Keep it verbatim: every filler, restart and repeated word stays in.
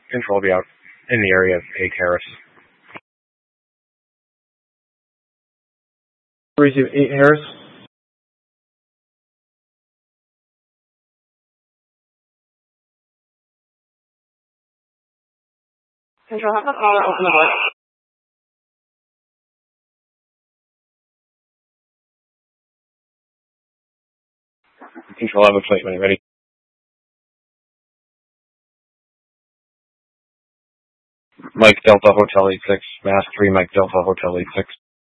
Control will be out in the area of eight Harris. Receive eight Harris. Control, have a caller open the door. Control, have a flight when you're ready. Mike Delta Hotel eight six, Mass three Mike Delta Hotel eight six.